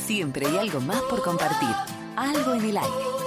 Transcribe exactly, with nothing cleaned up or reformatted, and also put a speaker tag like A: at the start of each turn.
A: Siempre hay algo más por compartir. Algo en el aire.